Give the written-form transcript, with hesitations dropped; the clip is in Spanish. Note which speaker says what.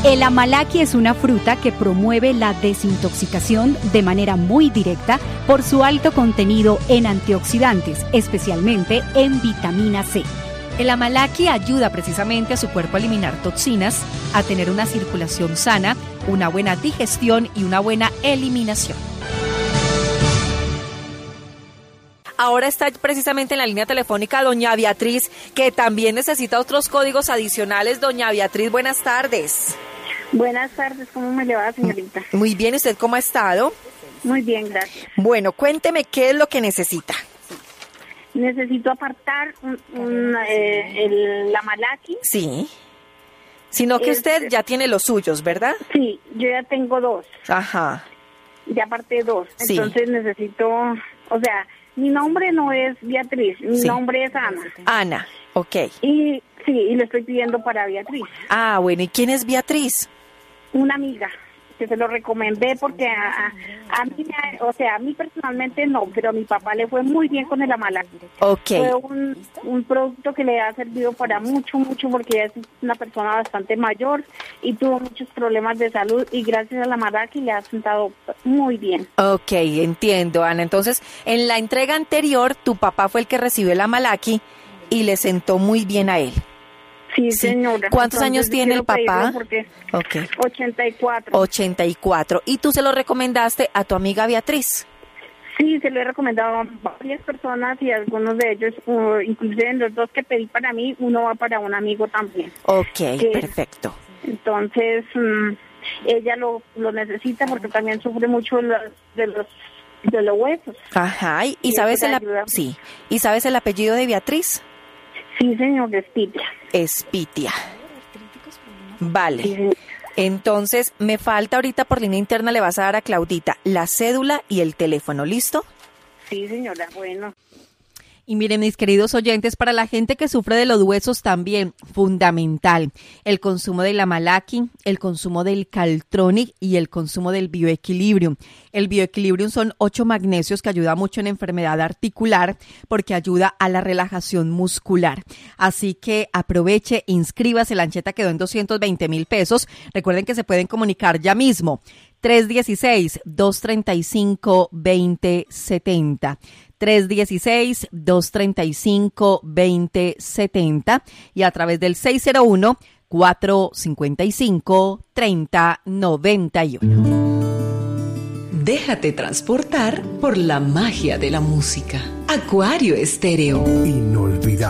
Speaker 1: El amalaki es una fruta que promueve la desintoxicación de manera muy directa por su alto contenido en antioxidantes, especialmente en vitamina C. El amalaki ayuda precisamente a su cuerpo a eliminar toxinas, a tener una circulación sana, una buena digestión y una buena eliminación. Ahora está precisamente en la línea telefónica doña Beatriz, que también necesita otros códigos adicionales. Doña Beatriz, buenas tardes.
Speaker 2: Buenas tardes, ¿cómo me le va, señorita?
Speaker 1: Muy bien, ¿usted cómo ha estado?
Speaker 2: Muy bien, gracias.
Speaker 1: Bueno, cuénteme qué es lo que necesita.
Speaker 2: Necesito apartar el amalaki.
Speaker 1: Sí. Sino que usted ya tiene los suyos, ¿verdad?
Speaker 2: Sí, yo ya tengo 2.
Speaker 1: Ajá.
Speaker 2: Ya aparté 2.
Speaker 1: Sí.
Speaker 2: Entonces necesito, o sea, mi nombre no es Beatriz, mi nombre es Ana.
Speaker 1: Ana, ok.
Speaker 2: Y sí, y le estoy pidiendo para Beatriz.
Speaker 1: Ah, bueno, ¿y quién es Beatriz?
Speaker 2: Una amiga que se lo recomendé porque a mí, o sea, a mí personalmente no, pero a mi papá le fue muy bien con el amalaki.
Speaker 1: Ok.
Speaker 2: Fue un producto que le ha servido para mucho, porque ella es una persona bastante mayor y tuvo muchos problemas de salud y gracias al amalaki le ha sentado muy bien.
Speaker 1: Ok, entiendo, Ana. Entonces, en la entrega anterior, tu papá fue el que recibió el amalaki y le sentó muy bien a él.
Speaker 2: Sí, señora.
Speaker 1: ¿Cuántos años tiene el papá?
Speaker 2: Okay. 84.
Speaker 1: 84. ¿Y tú se lo recomendaste a tu amiga Beatriz?
Speaker 2: Sí, se lo he recomendado a varias personas y algunos de ellos, inclusive en los 2 que pedí para mí, uno va para un amigo también.
Speaker 1: Ok, perfecto.
Speaker 2: Entonces, ella lo necesita porque también sufre mucho de los huesos.
Speaker 1: Ajá, ¿y sabes ¿Y sabes el apellido de Beatriz?
Speaker 2: Sí, señor, Espitia.
Speaker 1: Espitia. Vale.
Speaker 2: Sí.
Speaker 1: Entonces, me falta ahorita por línea interna, le vas a dar a Claudita la cédula y el teléfono, ¿listo?
Speaker 2: Sí, señora, bueno.
Speaker 1: Y miren, mis queridos oyentes, para la gente que sufre de los huesos también, fundamental, el consumo del amalaki, el consumo del Caltronic y el consumo del Bioequilibrium. El Bioequilibrium son 8 magnesios que ayuda mucho en enfermedad articular porque ayuda a la relajación muscular. Así que aproveche, inscríbase, la ancheta quedó en 220,000 pesos. Recuerden que se pueden comunicar ya mismo. 316-235-2070. 316-235-2070 y a través del 601-455-3091.
Speaker 3: Déjate transportar por la magia de la música. Acuario Estéreo.
Speaker 4: Inolvidable.